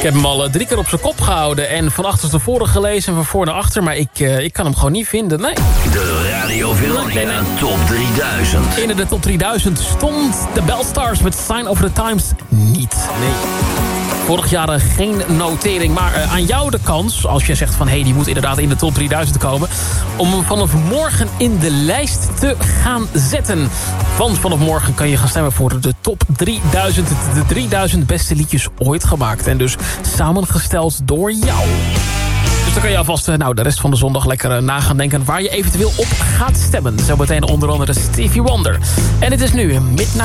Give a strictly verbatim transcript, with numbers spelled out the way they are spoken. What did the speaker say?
heb hem al drie keer op zijn kop gehouden en van achter naar voren gelezen en van voor naar achter. Maar ik, uh, ik kan hem gewoon niet vinden, nee. De Radio Veronica nee, nee. Top drieduizend. In de Top drieduizend stond de Belstars met Sign of the Times niet. Nee. Vorig jaar geen notering, maar uh, aan jou de kans, als je zegt van hé, hey, die moet inderdaad in de Top drieduizend komen, om hem vanaf morgen in de lijst te gaan zetten. Want vanaf morgen kan je gaan stemmen voor de Top drieduizend, de drieduizend beste liedjes ooit gemaakt. En dus samengesteld door jou. Dus dan kan je alvast nou, de rest van de zondag lekker na gaan denken waar je eventueel op gaat stemmen. Zometeen onder andere Stevie Wonder. En het is nu Midnight